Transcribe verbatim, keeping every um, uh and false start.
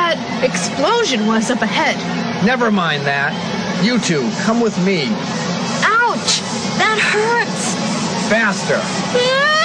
that explosion was up ahead. Never mind that. You two, come with me. Ouch! That hurts! Faster. Yeah!